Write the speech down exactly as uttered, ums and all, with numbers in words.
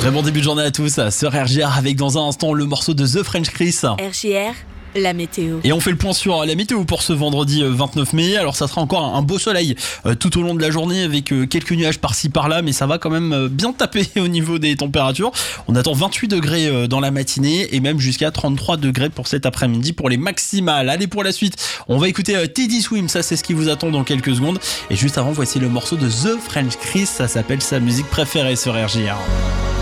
Très bon début de journée à tous sur R J R avec dans un instant le morceau de The French Chris. R J R, la météo. Et on fait le point sur la météo pour ce vendredi vingt-neuf mai. Alors ça sera encore un beau soleil tout au long de la journée avec quelques nuages par-ci par-là, mais ça va quand même bien taper au niveau des températures. On attend vingt-huit degrés dans la matinée et même jusqu'à trente-trois degrés pour cet après-midi pour les maximales. Allez, pour la suite, on va écouter Teddy Swim, ça c'est ce qui vous attend dans quelques secondes. Et juste avant, voici le morceau de The French Chris, ça s'appelle sa musique préférée sur R J R.